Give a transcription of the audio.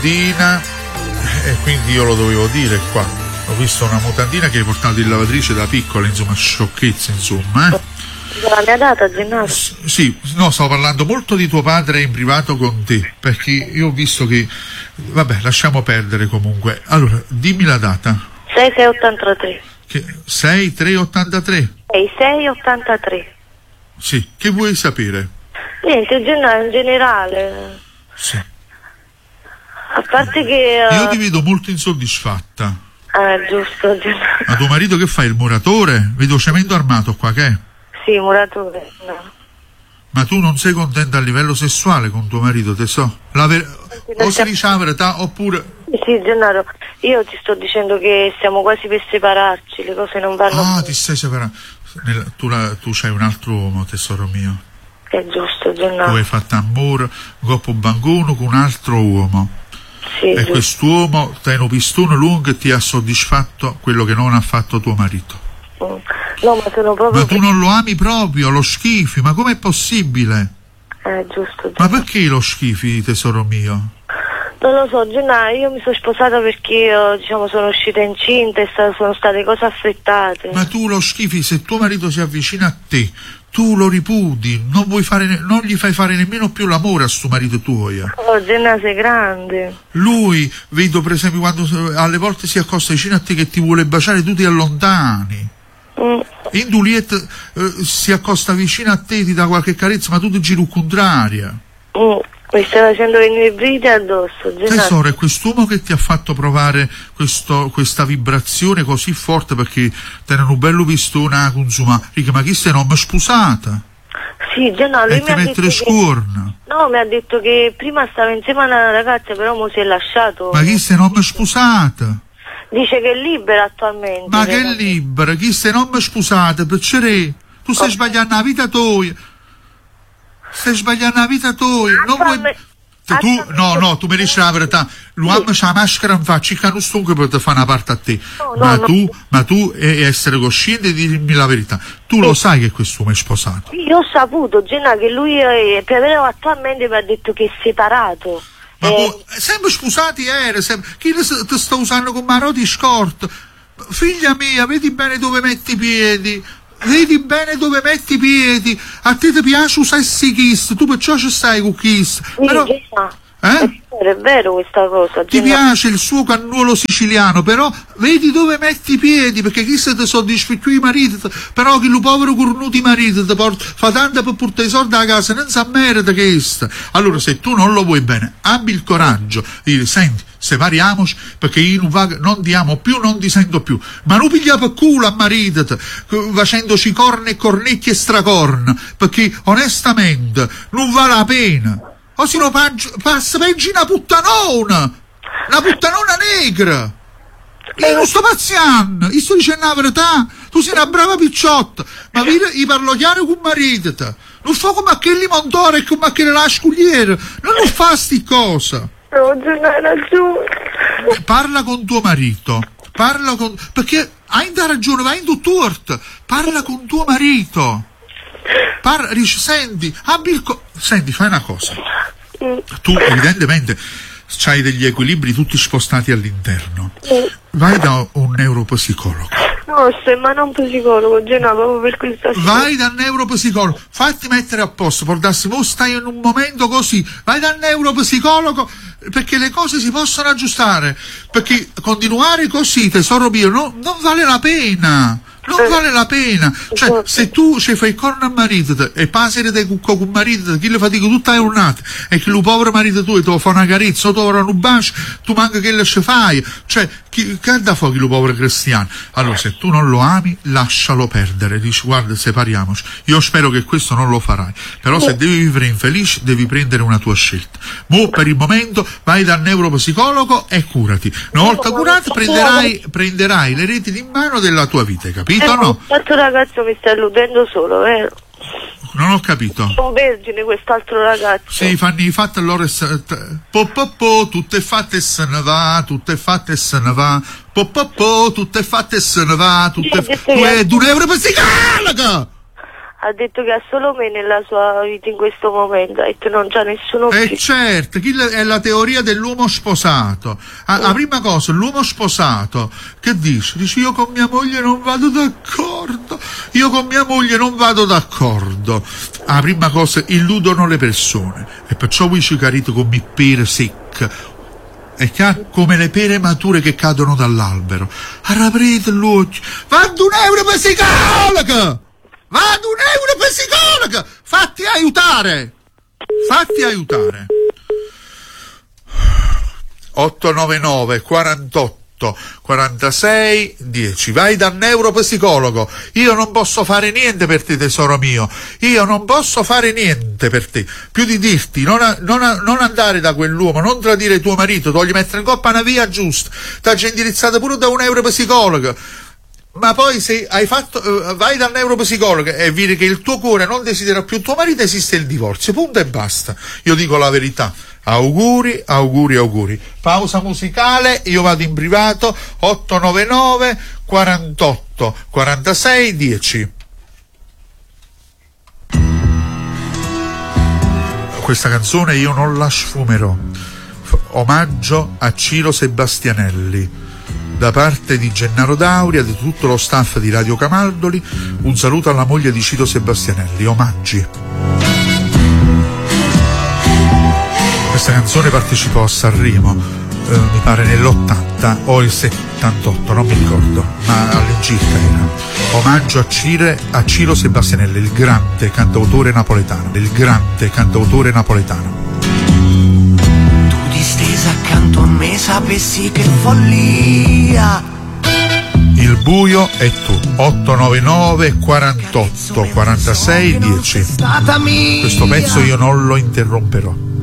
mutandina, e quindi io lo dovevo dire qua. Ho visto una mutandina che hai portato in lavatrice da piccola, insomma, sciocchezze, insomma. La mia data, Gennaro? Sì, no, stavo parlando molto di tuo padre in privato con te, perché io ho visto che... Vabbè, lasciamo perdere comunque. Allora, dimmi la data. 6683. 6383? 6683. Sì, che vuoi sapere? Niente, in generale. Sì. A parte che... Io ti vedo molto insoddisfatta. Giusto, Gennaro. Ma tuo marito che fa? Il muratore? Vedo cemento armato qua, che è? Sì, muratore, no. Ma tu non sei contenta a livello sessuale con tuo marito, te so? O si dice la verità oppure... Sì, Gennaro, io ti sto dicendo che stiamo quasi per separarci, le cose non vanno bene. Ti stai separando. Tu c'hai un altro uomo, tesoro mio. È giusto, Gennaro. Tu hai fatto amore coppo banguno con un altro uomo. Sì, e quest'uomo ti ha un pistone lungo e ti ha soddisfatto quello che non ha fatto tuo marito. No, ma sono proprio... Ma tu non lo ami proprio, lo schifi, ma com'è possibile? Giusto. Ma perché lo schifi, tesoro mio? Non lo so, Gennaro, io mi sono sposata perché io, diciamo, sono uscita incinta e sono state cose affrettate. Ma tu lo schifi, se tuo marito si avvicina a te, tu lo ripudi, non gli fai fare nemmeno più l'amore a sto marito tuo. Oh, Gennaro, sei grande. Lui, vedo per esempio quando alle volte si accosta vicino a te che ti vuole baciare, tu ti allontani. In Juliette si accosta vicino a te, ti dà qualche carezza, ma tu ti giri contraria. Mi stai facendo venire i brividi addosso, Gennaro. Tesoro, è quest'uomo che ti ha fatto provare questa vibrazione così forte perché te ne un bello pistone a consumare. Ma chi sei non mi sposata? Sì, Gennaro, lui e ti mettere scuorna. No, mi ha detto che prima stava insieme a una ragazza, però mo si è lasciato. Ma chi sei non mi sposata? Dice che è libera attualmente. Ma che è libera? Chi sei non mi sposata? Perché tu stai sbagliando la vita tua. Stai sbagliando la vita tua. Non vuoi... tu mi dici la verità. L'uomo c'ha la maschera in faccia, che non sto per fare una parte a te. Ma tu essere cosciente di dirmi la verità. Tu lo sai che quest'uomo è sposato. Io ho saputo, Gennaro, che lui però attualmente mi ha detto che è separato. Ma sempre sposati chi ti sta usando con maroti scort? Figlia mia, vedi bene dove metti i piedi. Vedi bene dove metti i piedi. A te ti piace usare Kiss, tu perciò ci stai con Kiss. Però, è vero questa cosa. Ti piace il suo cannuolo siciliano, però vedi dove metti i piedi, perché chi se ti soddisfa più i mariti, però che lo povero cornuto i mariti ti fa tanto per portare i soldi a casa, non sa merita che sta. Allora se tu non lo vuoi bene, abbi il coraggio di dire: senti, separiamoci perché io non ti amo più, non ti sento più, ma non piglia per culo a marito facendoci corna e cornecchie e stracorna, perché onestamente non vale la pena. O se no passa peggio una puttanona negra. Io non sto pazziando, io sto dicendo la verità, tu sei una brava picciotta, ma io parlo chiaro con marito, non fa come a quelli montore e come a quelli lascugliere, non fa sti cosa. No, hai ragione. Parla con tuo marito, perché hai ragione, vai in dottore, parla con tuo marito. Dice: senti, fai una cosa. Tu evidentemente c'hai degli equilibri tutti spostati all'interno. Vai da un neuropsicologo. No, ma non psicologo, proprio per questa cosa. Vai dal neuropsicologo, fatti mettere a posto, portarsi, stai in un momento così, vai dal neuropsicologo, perché le cose si possono aggiustare, perché continuare così, tesoro mio, non vale la pena. Non vale la pena, cioè se tu ci fai corno a marito e passi di cucco con marito, chi le fatica tutta è un'altra, e che lo povero marito tuo ti fa una carezza o ti fa un bacio, tu manca che le ci fai, cioè che da fuoco lo povero cristiano. Allora se tu non lo ami, lascialo perdere, dici: guarda, separiamoci. Io spero che questo non lo farai, però se devi vivere infelice devi prendere una tua scelta. Per il momento vai dal neuropsicologo e curati. Una volta curato prenderai le reti in mano della tua vita, capito? No? Questo ragazzo mi sta illudendo solo, vero? Non ho capito. Un vergine quest'altro ragazzo. Sì, fanno i fatti allora tutte fatte e se ne va, tutte fatte e se ne va, tutte fatte e se ne va, tu è un neuropsicologo! ha detto che ha solo me nella sua vita in questo momento, ha detto non c'ha nessuno più. Certo, è la teoria dell'uomo sposato. La prima cosa, l'uomo sposato, che dice? Dice io con mia moglie non vado d'accordo, la prima cosa, illudono le persone, e perciò voi ci carite come pere secche, è chiaro? Come le pere mature che cadono dall'albero. Aprite l'occhio, vado €1 per psicologa! Fatti aiutare! 899 48 46 10. Vai dal neuropsicologo. Io non posso fare niente per te, tesoro mio. Io non posso fare niente per te. Più di dirti non andare da quell'uomo, non tradire tuo marito, togli mettere in coppa una via giusta. T'ha indirizzato pure da un neuropsicologo. Ma poi se hai fatto vai dal neuropsicologo e vedi che il tuo cuore non desidera più tuo marito, esiste il divorzio, punto e basta. Io dico la verità. Auguri. Pausa musicale, io vado in privato. 899 48 46 10. Questa canzone io non la sfumerò. Omaggio a Ciro Sebastianelli da parte di Gennaro Dauria, di tutto lo staff di Radio Camaldoli. Un saluto alla moglie di Ciro Sebastianelli. Omaggi. Questa canzone partecipò a Sanremo, mi pare nell'80 o il 78, non mi ricordo, ma all'incirca era. Omaggio a Ciro Sebastianelli, il grande cantautore napoletano. Tu distesa accanto a me sapessi che follia. Il buio è tu. 899 48 46 10. Questo pezzo io non lo interromperò.